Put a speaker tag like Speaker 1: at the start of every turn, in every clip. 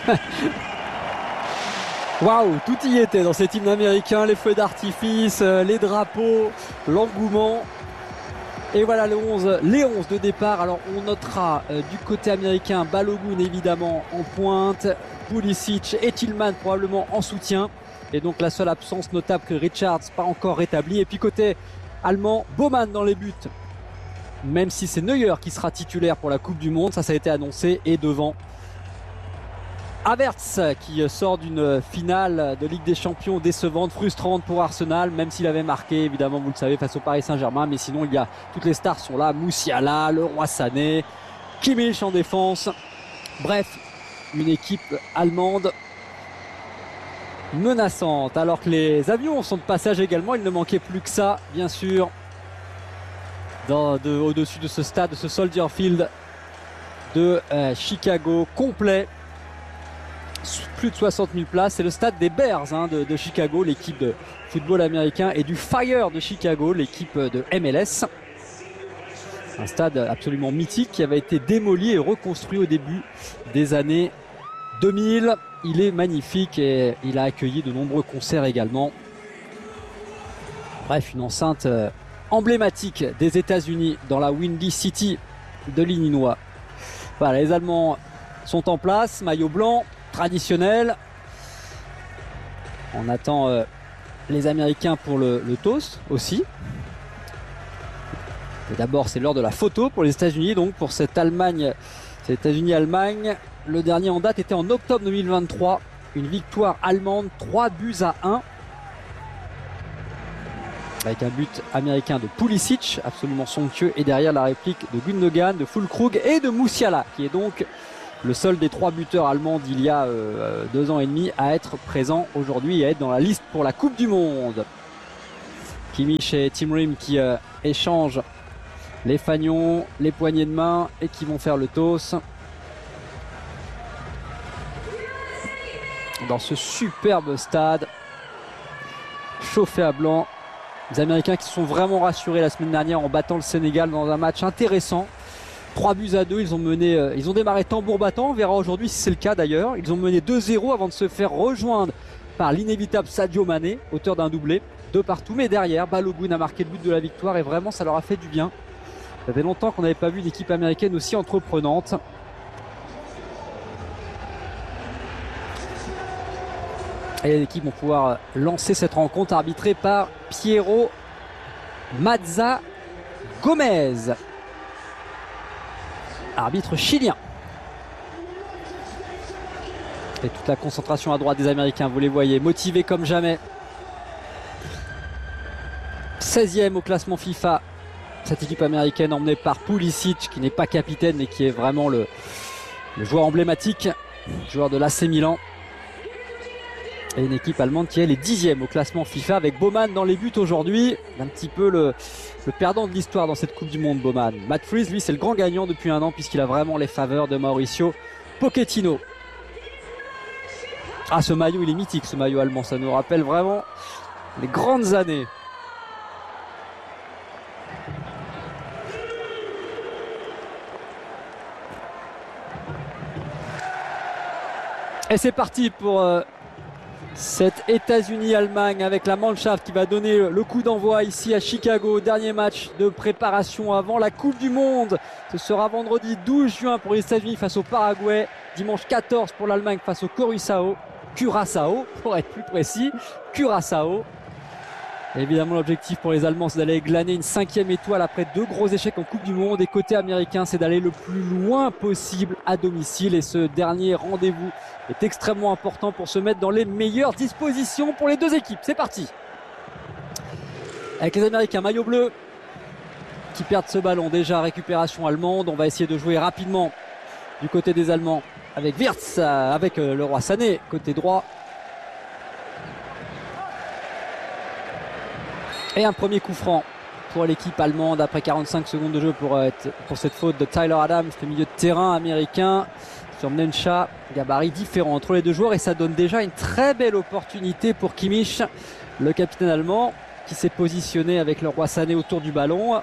Speaker 1: Waouh, tout y était dans cet hymne américain, les feux d'artifice, les drapeaux, l'engouement. Et voilà les 11 de départ. Alors on notera du côté américain Balogun évidemment en pointe, Pulisic et Tillman probablement en soutien. Et donc la seule absence notable que Richards pas encore rétabli. Et puis côté allemand, Baumann dans les buts. Même si c'est Neuer qui sera titulaire pour la Coupe du Monde, ça a été annoncé. Et devant Havertz qui sort d'une finale de Ligue des Champions décevante, frustrante pour Arsenal, même s'il avait marqué évidemment, vous le savez, face au Paris Saint-Germain. Mais sinon, il y a toutes les stars sont là, Musiala, Leroy Sané, Kimmich en défense. Bref, une équipe allemande menaçante. Alors que les avions sont de passage également, il ne manquait plus que ça, bien sûr, au-dessus de ce stade, de ce Soldier Field de Chicago, complet. Plus de 60 000 places, c'est le stade des Bears de Chicago, l'équipe de football américain, et du Fire de Chicago, l'équipe de MLS. Un stade absolument mythique qui avait été démoli et reconstruit au début des années 2000. Il est magnifique et il a accueilli de nombreux concerts également. Bref, une enceinte emblématique des États-Unis dans la Windy City de l'Illinois. Voilà, les Allemands sont en place, maillot blanc traditionnel. On attend les Américains pour le toast aussi. Et d'abord, c'est l'heure de la photo pour les États-Unis, donc pour cette Allemagne, ces États-Unis-Allemagne. Le dernier en date était en octobre 2023. Une victoire allemande, 3-1. Avec un but américain de Pulisic, absolument somptueux. Et derrière la réplique de Gundogan, de Füllkrug et de Musiala, qui est donc le seul des 3 buteurs allemands d'il y a 2 ans et demi à être présent aujourd'hui et à être dans la liste pour la Coupe du Monde. Kimmich et Tim Ream qui échangent les fagnons, les poignées de main et qui vont faire le toast. Dans ce superbe stade chauffé à blanc. Les Américains qui se sont vraiment rassurés la semaine dernière en battant le Sénégal dans un match intéressant. 3-2, ils ont démarré tambour battant, on verra aujourd'hui si c'est le cas d'ailleurs. Ils ont mené 2-0 avant de se faire rejoindre par l'inévitable Sadio Mané, auteur d'un doublé, 2 partout. Mais derrière, Balogun a marqué le but de la victoire et vraiment ça leur a fait du bien. Ça fait longtemps qu'on n'avait pas vu une équipe américaine aussi entreprenante. Et les équipes vont pouvoir lancer cette rencontre arbitrée par Piero Mazza Gomez, arbitre chilien. Et toute la concentration à droite des Américains, vous les voyez, motivés comme jamais. 16e au classement FIFA, cette équipe américaine emmenée par Pulisic, qui n'est pas capitaine mais qui est vraiment le joueur emblématique, joueur de l'AC Milan. Et une équipe allemande qui elle est 10e au classement FIFA avec Baumann dans les buts aujourd'hui. Un petit peu le perdant de l'histoire dans cette Coupe du Monde, Baumann. Matt Freese, lui, c'est le grand gagnant depuis un an puisqu'il a vraiment les faveurs de Mauricio Pochettino. Ah, ce maillot, il est mythique, ce maillot allemand. Ça nous rappelle vraiment les grandes années. Et c'est parti pour cette États-Unis-Allemagne avec la Mannschaft qui va donner le coup d'envoi ici à Chicago. Dernier match de préparation avant la Coupe du Monde. Ce sera vendredi 12 juin pour les États-Unis face au Paraguay. Dimanche 14 pour l'Allemagne face au Curaçao pour être plus précis. Curaçao. Et évidemment, l'objectif pour les Allemands, c'est d'aller glaner une 5e étoile après 2 gros échecs en Coupe du Monde. Et côté américain, c'est d'aller le plus loin possible à domicile. Et ce dernier rendez-vous est extrêmement important pour se mettre dans les meilleures dispositions pour les 2 équipes. C'est parti. Avec les Américains, maillot bleu, qui perdent ce ballon. Déjà, récupération allemande. On va essayer de jouer rapidement du côté des Allemands avec Wirtz, avec Leroy Sané, côté droit. Et un premier coup franc pour l'équipe allemande après 45 secondes de jeu pour cette faute de Tyler Adams, le milieu de terrain américain sur Mnencha. Gabarit différent entre les 2 joueurs et ça donne déjà une très belle opportunité pour Kimmich, le capitaine allemand qui s'est positionné avec Leroy Sané autour du ballon.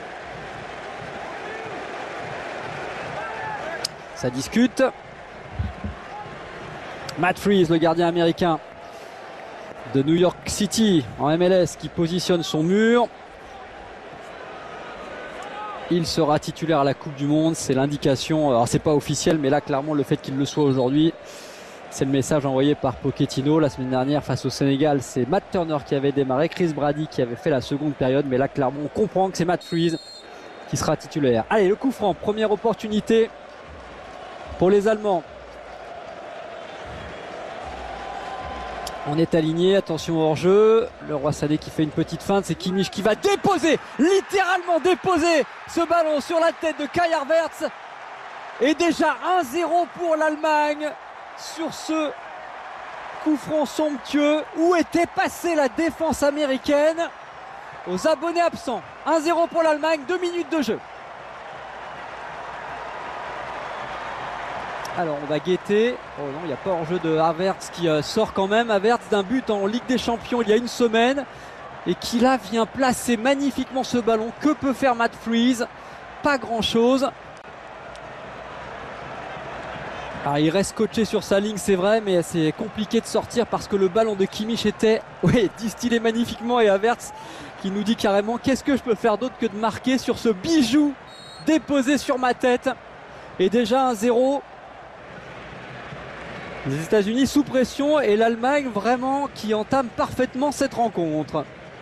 Speaker 1: Ça discute. Matt Freese, le gardien américain de New York City en MLS, qui positionne son mur. Il sera titulaire à la Coupe du Monde, c'est l'indication. Alors c'est pas officiel, mais là clairement le fait qu'il le soit aujourd'hui, c'est le message envoyé par Pochettino. La semaine dernière face au Sénégal, c'est Matt Turner qui avait démarré, Chris Brady qui avait fait la seconde période, mais là clairement on comprend que c'est Matt Freese qui sera titulaire. Allez, le coup franc, première opportunité pour les Allemands. On est aligné, attention hors jeu. Le Roi Sané qui fait une petite feinte, c'est Kimmich qui va déposer, littéralement déposer ce ballon sur la tête de Kai Havertz. Et déjà 1-0 pour l'Allemagne sur ce coup franc somptueux. Où était passée la défense américaine? Aux abonnés absents. 1-0 pour l'Allemagne, 2 minutes de jeu. Alors on va guetter. Oh non, il n'y a pas hors-jeu de Havertz qui sort quand même. Havertz d'un but en Ligue des Champions il y a une semaine. Et qui là vient placer magnifiquement ce ballon. Que peut faire Matt Freese? Pas grand-chose. Alors il reste scotché sur sa ligne, c'est vrai, mais c'est compliqué de sortir parce que le ballon de Kimmich était distillé magnifiquement. Et Havertz qui nous dit carrément: qu'est-ce que je peux faire d'autre que de marquer sur ce bijou déposé sur ma tête? Et déjà 1-0. Les États-Unis sous pression et l'Allemagne vraiment qui entame parfaitement cette rencontre.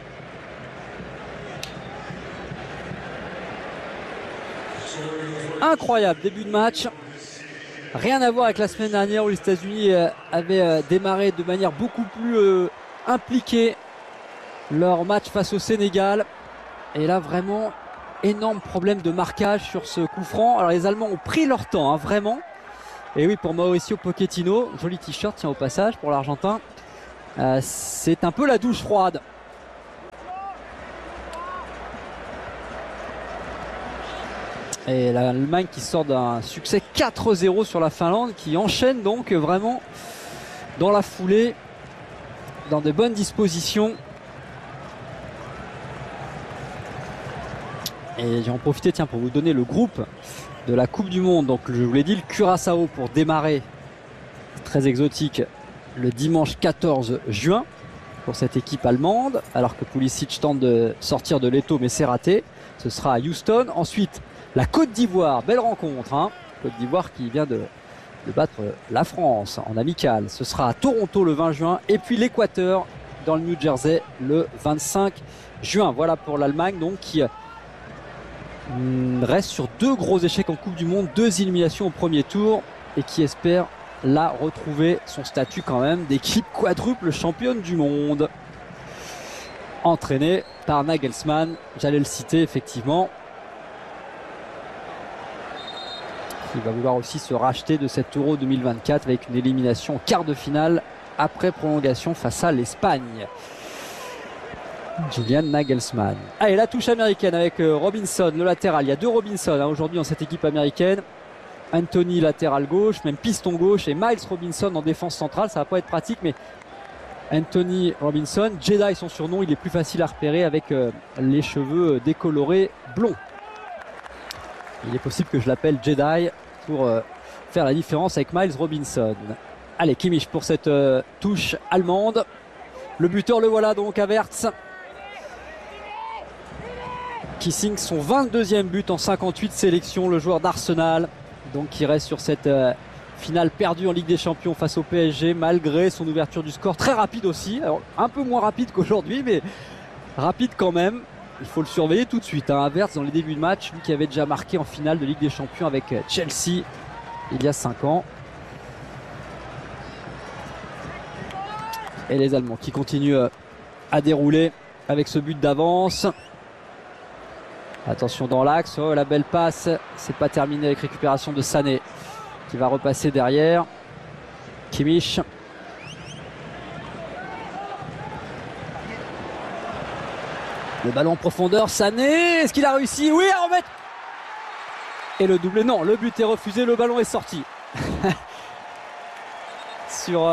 Speaker 1: Incroyable début de match. Rien à voir avec la semaine dernière où les États-Unis avaient démarré de manière beaucoup plus impliquée leur match face au Sénégal. Et là vraiment énorme problème de marquage sur ce coup franc. Alors les Allemands ont pris leur temps, hein, vraiment. Et oui, pour Mauricio Pochettino, joli t-shirt, tiens, au passage, pour l'Argentin. C'est un peu la douche froide. Et l'Allemagne qui sort d'un succès 4-0 sur la Finlande, qui enchaîne donc vraiment dans la foulée, dans de bonnes dispositions. Et j'ai en profité, tiens, pour vous donner le groupe de la Coupe du Monde. Donc je vous l'ai dit, le Curaçao pour démarrer, très exotique, le dimanche 14 juin pour cette équipe allemande, alors que Pulisic tente de sortir de l'étau mais c'est raté. Ce sera à Houston. Ensuite la Côte d'Ivoire, belle rencontre, hein. Côte d'Ivoire qui vient de battre la France en amical. Ce sera à Toronto le 20 juin et puis l'Équateur dans le New Jersey le 25 juin. Voilà pour l'Allemagne donc qui reste sur 2 gros échecs en Coupe du Monde, 2 éliminations au premier tour et qui espère là retrouver son statut quand même d'équipe quadruple championne du monde, entraînée par Nagelsmann. J'allais le citer effectivement, il va vouloir aussi se racheter de cet Euro 2024 avec une élimination en quart de finale après prolongation face à l'Espagne. Julian Nagelsmann. Allez, la touche américaine avec Robinson, le latéral. Il y a 2 Robinson hein, aujourd'hui dans cette équipe américaine. Anthony latéral gauche, même piston gauche, et Miles Robinson en défense centrale. Ça va pas être pratique, mais Anthony Robinson, Jedi son surnom, il est plus facile à repérer avec les cheveux décolorés blonds. Il est possible que je l'appelle Jedi pour faire la différence avec Miles Robinson. Allez, Kimmich pour cette touche allemande. Le buteur, le voilà donc, Havertz, qui signe son 22e but en 58 sélections, le joueur d'Arsenal, donc qui reste sur cette finale perdue en Ligue des Champions face au PSG, malgré son ouverture du score très rapide aussi. Alors, un peu moins rapide qu'aujourd'hui, mais rapide quand même. Il faut le surveiller tout de suite, hein. Havertz dans les débuts de match, lui qui avait déjà marqué en finale de Ligue des Champions avec Chelsea il y a 5 ans. Et les Allemands qui continuent à dérouler avec ce but d'avance. Attention dans l'axe, oh, la belle passe, c'est pas terminé avec récupération de Sané qui va repasser derrière. Kimmich. Le ballon en profondeur, Sané, est-ce qu'il a réussi? Oui, à remettre. Et le doublé, non, le but est refusé, le ballon est sorti. Sur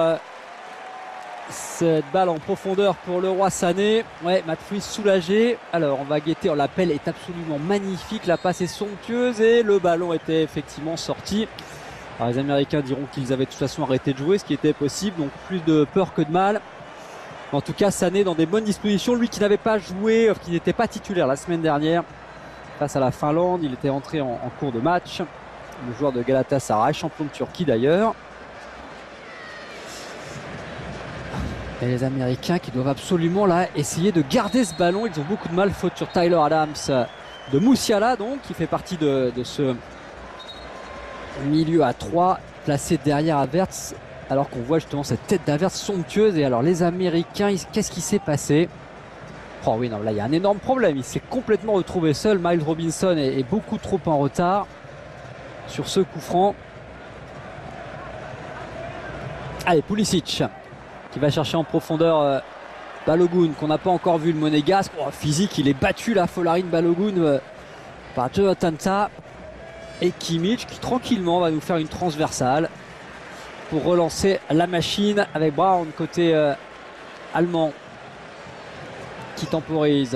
Speaker 1: cette balle en profondeur pour le Roi Sané. Ouais, Matt Freese soulagé. Alors on va guetter, l'appel est absolument magnifique, la passe est somptueuse et le ballon était effectivement sorti. Alors, les Américains diront qu'ils avaient de toute façon arrêté de jouer, ce qui était possible, donc plus de peur que de mal. En tout cas, Sané dans des bonnes dispositions, lui qui n'avait pas joué, qui n'était pas titulaire la semaine dernière face à la Finlande, il était entré en cours de match. Le joueur de Galatasaray, champion de Turquie d'ailleurs. Et les Américains qui doivent absolument là essayer de garder ce ballon. Ils ont beaucoup de mal, faute sur Tyler Adams de Musiala, donc qui fait partie de ce milieu à 3 placé derrière Havertz, alors qu'on voit justement cette tête d'Havertz somptueuse. Et alors les Américains, qu'est-ce qui s'est passé? Oh oui, non, là il y a un énorme problème, il s'est complètement retrouvé seul. Miles Robinson est beaucoup trop en retard sur ce coup franc. Allez, Pulisic qui va chercher en profondeur Balogun, qu'on n'a pas encore vu, le monégasque. Oh, physique, il est battu là, Folarin Balogun par Jonathan Tah. Et Kimmich qui tranquillement va nous faire une transversale pour relancer la machine avec Brown côté allemand qui temporise.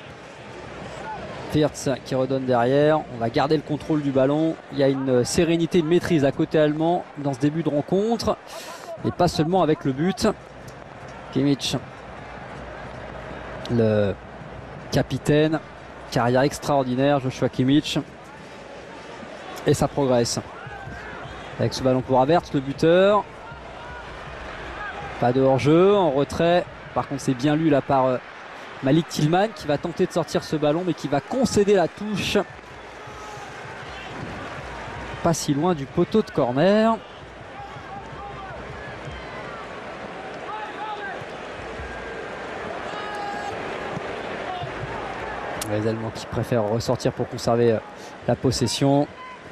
Speaker 1: Wirtz qui redonne derrière. On va garder le contrôle du ballon. Il y a une sérénité, une maîtrise à côté allemand dans ce début de rencontre. Et pas seulement avec le but. Kimmich, le capitaine, carrière extraordinaire, Joshua Kimmich. Et ça progresse. Avec ce ballon pour Havertz, le buteur. Pas de hors-jeu, en retrait. Par contre, c'est bien lu là par Malik Tillman qui va tenter de sortir ce ballon, mais qui va concéder la touche. Pas si loin du poteau de corner. Les Allemands qui préfèrent ressortir pour conserver la possession.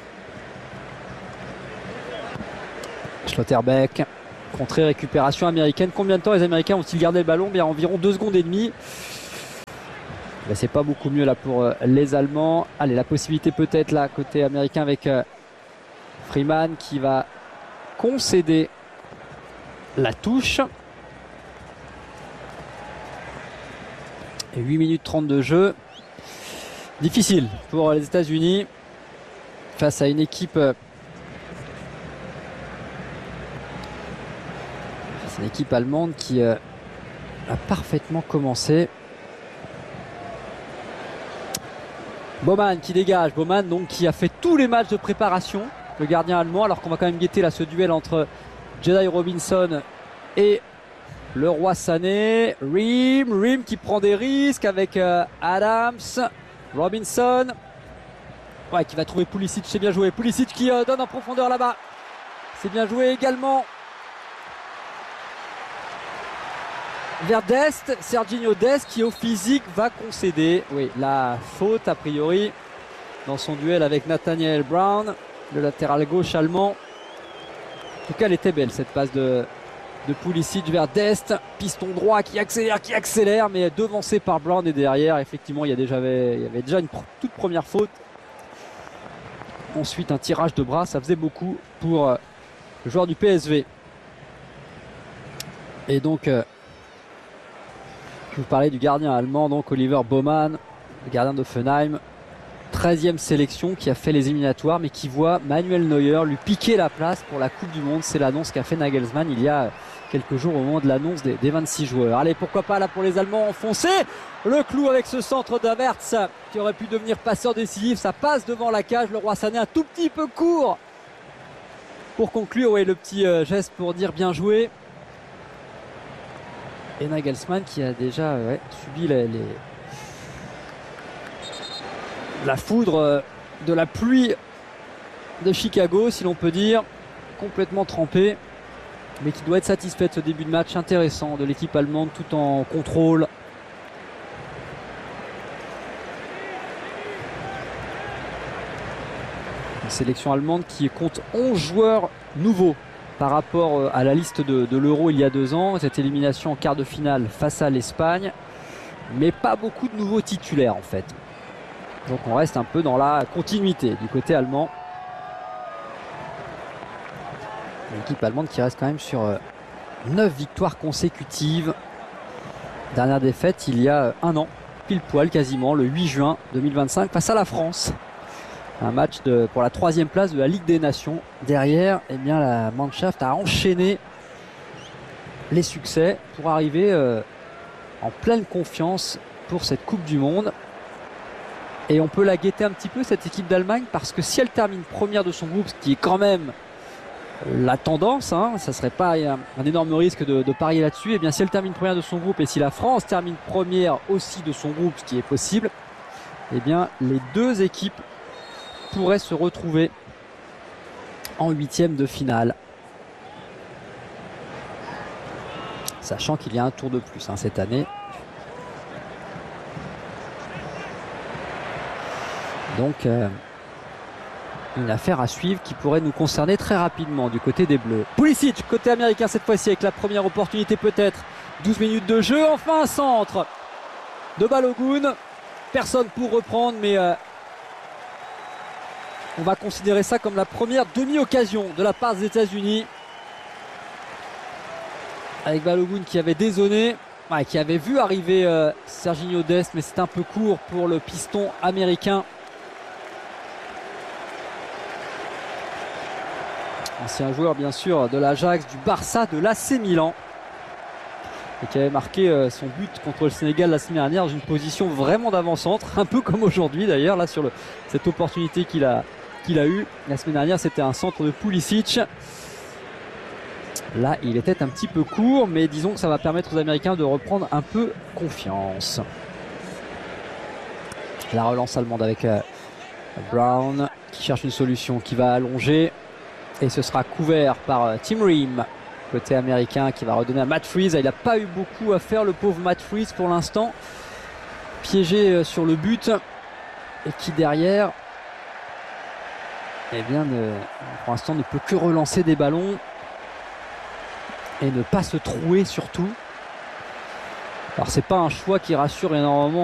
Speaker 1: Schlotterbeck, contrée, récupération américaine. Combien de temps les Américains ont-ils gardé le ballon? Bien environ 2 secondes et demie. Ben, c'est pas beaucoup mieux là pour les Allemands. Allez, la possibilité peut-être là côté américain avec Freeman qui va concéder la touche. Et 8 minutes 30 de jeu. Difficile pour les États-Unis face à une équipe allemande qui a parfaitement commencé. Baumann qui dégage. Baumann donc qui a fait tous les matchs de préparation, le gardien allemand, alors qu'on va quand même guetter là ce duel entre Jedi Robinson et le roi Sané. Ream qui prend des risques avec Adams. Robinson, ouais, qui va trouver Pulisic, c'est bien joué. Pulisic qui donne en profondeur là-bas, c'est bien joué également. Vers Dest, Serginho Dest qui au physique va concéder, oui, la faute a priori dans son duel avec Nathaniel Brown, le latéral gauche allemand. En tout cas, elle était belle cette passe de Pulisic vers Dest, piston droit qui accélère, mais devancé par Brown. Et derrière, effectivement, il y avait déjà une toute première faute. Ensuite, un tirage de bras, ça faisait beaucoup pour le joueur du PSV. Et donc, je vous parlais du gardien allemand, donc Oliver Baumann, le gardien d'Offenheim. 13e sélection qui a fait les éliminatoires, mais qui voit Manuel Neuer lui piquer la place pour la Coupe du Monde. C'est l'annonce qu'a fait Nagelsmann il y a quelques jours au moment de l'annonce des 26 joueurs. Allez, pourquoi pas là pour les Allemands enfoncer le clou avec ce centre d'Havertz qui aurait pu devenir passeur décisif. Ça passe devant la cage. Le roi Sané un tout petit peu court pour conclure. Oui, le petit geste pour dire bien joué. Et Nagelsmann qui a déjà subi la foudre de la pluie de Chicago, si l'on peut dire, complètement trempé, mais qui doit être satisfait de ce début de match intéressant de l'équipe allemande, tout en contrôle. Une sélection allemande qui compte 11 joueurs nouveaux par rapport à la liste de l'Euro il y a 2 ans, cette élimination en quart de finale face à l'Espagne, mais pas beaucoup de nouveaux titulaires en fait. Donc on reste un peu dans la continuité du côté allemand. L'équipe allemande qui reste quand même sur 9 victoires consécutives. Dernière défaite il y a 1 an, pile poil quasiment, le 8 juin 2025 face à la France. Un match pour la 3e place de la Ligue des Nations. Derrière, eh bien, la Mannschaft a enchaîné les succès pour arriver en pleine confiance pour cette Coupe du Monde. Et on peut la guetter un petit peu, cette équipe d'Allemagne, parce que si elle termine première de son groupe, ce qui est quand même la tendance, hein, ça serait pas un énorme risque de parier là-dessus, et bien si elle termine première de son groupe et si la France termine première aussi de son groupe, ce qui est possible, et bien les deux équipes pourraient se retrouver en 8e de finale. Sachant qu'il y a un tour de plus hein, cette année. Donc une affaire à suivre qui pourrait nous concerner très rapidement du côté des Bleus. Pulisic, côté américain cette fois-ci avec la première opportunité peut-être. 12 minutes de jeu, enfin un centre de Balogun. Personne pour reprendre, mais on va considérer ça comme la première demi-occasion de la part des États-Unis. Avec Balogun qui avait dézonné, qui avait vu arriver Serginho Dest, mais c'est un peu court pour le piston américain. Ancien joueur bien sûr de l'Ajax, du Barça, de l'AC Milan. Et qui avait marqué son but contre le Sénégal la semaine dernière dans une position vraiment d'avant-centre. Un peu comme aujourd'hui d'ailleurs, là sur cette opportunité qu'il a eue. La semaine dernière c'était un centre de Pulisic. Là il était un petit peu court, mais disons que ça va permettre aux Américains de reprendre un peu confiance. La relance allemande avec Brown qui cherche une solution, qui va allonger. Et ce sera couvert par Tim Ream, côté américain, qui va redonner à Matt Freese. Il n'a pas eu beaucoup à faire, le pauvre Matt Freese, pour l'instant. Piégé sur le but. Et qui, derrière, eh bien, pour l'instant, ne peut que relancer des ballons. Et ne pas se trouer, surtout. Alors, c'est pas un choix qui rassure énormément.